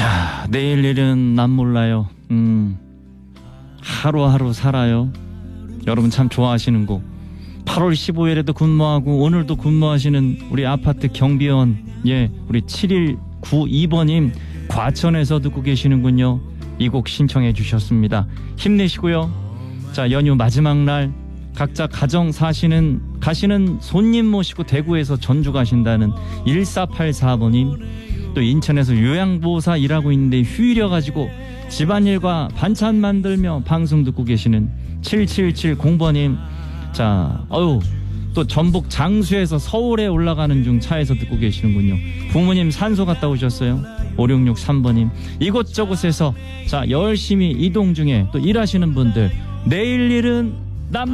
자, 내일 일은 난 몰라요. 하루하루 살아요. 여러분 참 좋아하시는 곡. 8월 15일에도 근무하고 오늘도 근무하시는 우리 아파트 경비원, 우리 7192번님 과천에서 듣고 계시는군요. 이 곡 신청해 주셨습니다. 힘내시고요. 자, 연휴 마지막 날 각자 가정 가시는 손님 모시고 대구에서 전주 가신다는 1484번님, 또 인천에서 요양보호사 일하고 있는데 휴일여 가지고 집안일과 반찬 만들며 방송 듣고 계시는 7770번님, 자, 또 전북 장수에서 서울에 올라가는 중 차에서 듣고 계시는군요. 부모님 산소 갔다 오셨어요. 5663번님, 이곳저곳에서 자 열심히 이동 중에 또 일하시는 분들, 내일 일은